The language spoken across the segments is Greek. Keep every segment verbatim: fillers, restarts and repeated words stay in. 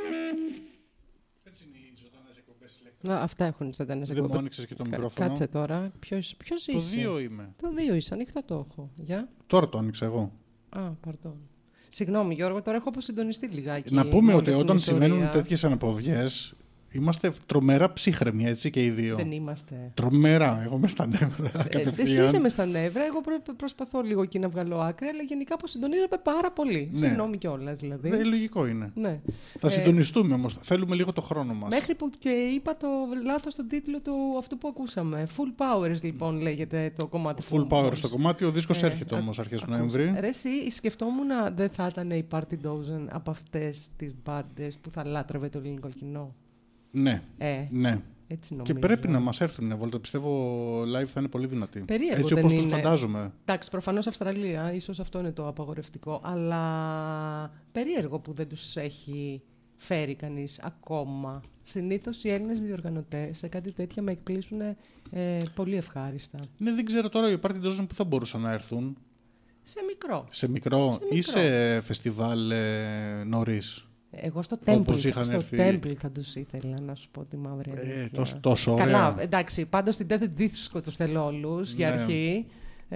Έτσι είναι οι ζωντανές εκπομπές. Να, αυτά έχουν οι ζωντανές εκπομπές. Δεν μου άνοιξες και το μικρόφωνο. Κάτσε τώρα. Ποιος, ποιος το είσαι? Το δύο είμαι. Το δύο είσαι. Ανοιχτό το έχω. Για. Τώρα το άνοιξα εγώ. Α, πardon. Συγγνώμη Γιώργο, τώρα έχω αποσυντονιστεί λιγάκι. Να πούμε ότι όταν συμβαίνουν τέτοιες αναποδιές, είμαστε τρομερά ψύχρεμοι, έτσι και οι δύο. Δεν είμαστε. Τρομερά, εγώ μες στα νεύρα. Ε, εσύ είσαι μες στα νεύρα, εγώ προ, προσπαθώ λίγο εκεί να βγάλω άκρη, αλλά γενικά αποσυντονίζομαι πάρα πολύ. Ναι. Συγγνώμη κιόλας δηλαδή. Δεν, λογικό είναι. Ναι. Θα ε, συντονιστούμε όμως, θέλουμε λίγο το χρόνο μας. Μέχρι που και είπα το λάθος τον τίτλο του αυτού που ακούσαμε. Full Powers λοιπόν λέγεται το κομμάτι. Full Powers το κομμάτι, ο δίσκος ε, έρχεται όμως αρχές του Νοέμβρη. Ρε εσύ, σκεφτόμουν δεν θα ήταν η Party Dozen από αυτές τις μπάντες που θα λάτρευε το ελληνικό κοινό. Ναι, ε, ναι. Έτσι νομίζω. Και πρέπει να μας έρθουν βόλτα. Πιστεύω live θα είναι πολύ δυνατή. Περίεργο, έτσι όπως δεν τους είναι. φαντάζομαι. Εντάξει, προφανώς Αυστραλία, ίσως αυτό είναι το απαγορευτικό. Αλλά περίεργο που δεν τους έχει φέρει κανείς ακόμα. Συνήθως οι Έλληνες διοργανωτές σε κάτι τέτοια με εκπλήσουν ε, πολύ ευχάριστα. Ναι, δεν ξέρω τώρα οι Party Dozen που θα μπορούσαν να έρθουν. Σε μικρό. Σε μικρό, σε μικρό. Ή σε φεστιβάλ ε, νωρίς. Εγώ στο Temple, στο έρθει... Temple θα τους ήθελα να σου πω τη μαύρη αλήθεια. Ε, τόσο, τόσο ωραία. Καλά, εντάξει, πάντως στην Death Disco τους θέλω όλους για ναι. αρχή.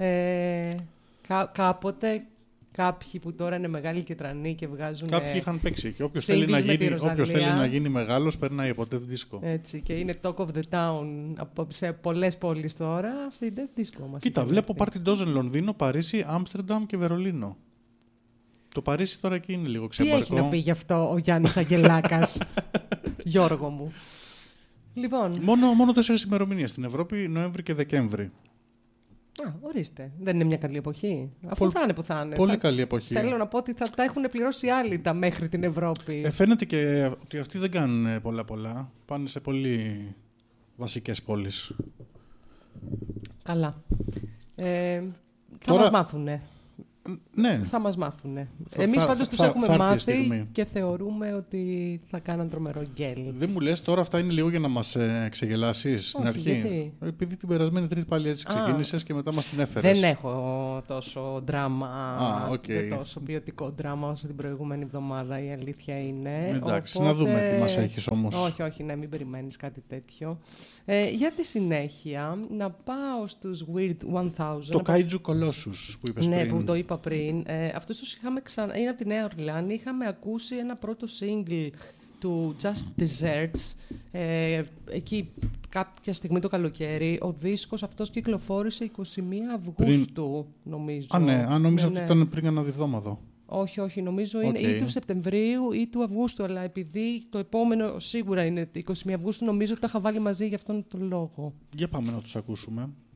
Ε, κά, κάποτε κάποιοι που τώρα είναι μεγάλοι και τρανοί και βγάζουν... Κάποιοι είχαν παίξει και όποιος θέλει, να γίνει, όποιος θέλει να γίνει μεγάλος περνάει από Death Disco. Έτσι, και είναι talk of the town σε πολλές πόλεις τώρα, στην Death Disco μας. Κοίτα, βλέπω Party Dozen Λονδίνο, Παρίσι, Άμστερνταμ και Βερολίνο. Το Παρίσι τώρα εκεί είναι λίγο ξεμπαρκό. Τι έχει να πει γι' αυτό ο Γιάννης Αγγελάκας, Γιώργο μου. Λοιπόν. Μόνο, μόνο τέσσερις ημερομηνίες στην Ευρώπη, Νοέμβρη και Δεκέμβρη. Α, ορίστε. Δεν είναι μια καλή εποχή. Αφού Πολ, θα είναι που θα είναι. Πολύ θα... καλή εποχή. Θέλω να πω ότι θα τα έχουν πληρώσει άλλοι τα μέχρι την Ευρώπη. Ε, φαίνεται και ότι αυτοί δεν κάνουν πολλά πολλά. Πάνε σε πολύ βασικές πόλεις. Καλά. Ε, θα Τώρα... μας μάθουνε. Ναι. Θα μας μάθουνε. Εμείς πάντως τους έχουμε θα μάθει και θεωρούμε ότι θα κάναν τρομερό γκέλ. Δεν μου λες τώρα αυτά είναι λίγο για να μας ε, ξεγελάσεις στην αρχή. Γιατί? Επειδή την περασμένη Τρίτη πάλι έτσι ξεκίνησες και μετά μας την έφερες. Δεν έχω τόσο δράμα, Α, okay. δεν τόσο ποιοτικό δράμα όσο την προηγούμενη εβδομάδα, η αλήθεια είναι. Εντάξει, Οπότε... να δούμε τι μας έχεις όμως. Όχι, όχι, ναι, μην περιμένεις κάτι τέτοιο. Ε, για τη συνέχεια, να πάω στους Weird χίλια. Το Kaiju Colossus που είπες ναι, πριν. Ναι, που το είπα πριν. Ε, αυτούς τους είχαμε ξανά... Είναι από τη Νέα Ορλεάνη. Είχαμε ακούσει ένα πρώτο single του Just Desserts. Ε, εκεί κάποια στιγμή το καλοκαίρι. Ο δίσκος αυτός κυκλοφόρησε εικοστή πρώτη Αυγούστου, πριν... νομίζω. Α, ναι. Α, νομίζω ναι, ότι ναι. ήταν πριν ένα διβδόμαδο. Όχι, όχι. Νομίζω είναι okay. ή του Σεπτεμβρίου ή του Αυγούστου. Αλλά επειδή το επόμενο σίγουρα είναι εικοστή πρώτη Αυγούστου, νομίζω ότι τα είχα βάλει μαζί για αυτόν τον λόγο. Για πάμε να τους ακούσουμε.